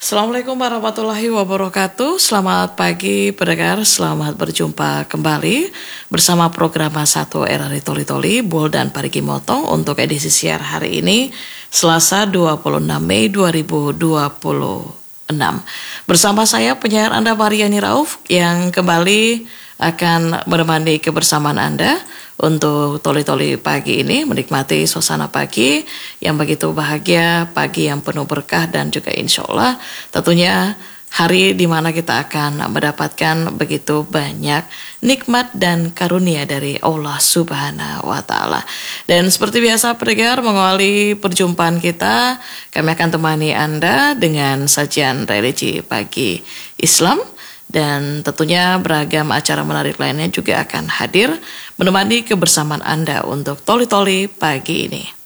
Assalamualaikum warahmatullahi wabarakatuh. Selamat pagi pendengar, selamat berjumpa kembali bersama program 1 RRI Toli Toli, Bol dan Parigi Motong untuk edisi siar hari ini, Selasa 26 Mei 2026. Bersama saya penyiar Anda Mariani Rauf yang kembali akan menemani kebersamaan Anda untuk toli-toli pagi ini, menikmati suasana pagi yang begitu bahagia, pagi yang penuh berkah dan juga insya Allah tentunya hari di mana kita akan mendapatkan begitu banyak nikmat dan karunia dari Allah Subhanahu wa Ta'ala. Dan seperti biasa pendengar, mengawali perjumpaan kita, kami akan temani Anda dengan sajian religi pagi Islam. Dan tentunya beragam acara menarik lainnya juga akan hadir menemani kebersamaan Anda untuk toli-toli pagi ini.